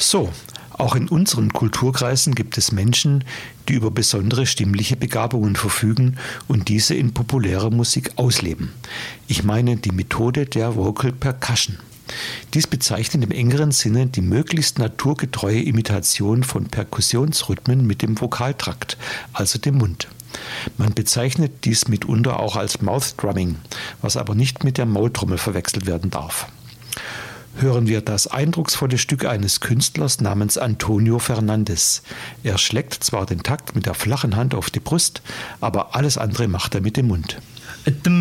So, auch in unseren Kulturkreisen gibt es Menschen, die über besondere stimmliche Begabungen verfügen und diese in populärer Musik ausleben. Ich meine die Methode der Vocal Percussion. Dies bezeichnet im engeren Sinne die möglichst naturgetreue Imitation von Perkussionsrhythmen mit dem Vokaltrakt, also dem Mund. Man bezeichnet dies mitunter auch als Mouth Drumming, was aber nicht mit der Maultrommel verwechselt werden darf. Hören wir das eindrucksvolle Stück eines Künstlers namens Antonio Fernandes. Er schlägt zwar den Takt mit der flachen Hand auf die Brust, aber alles andere macht er mit dem Mund.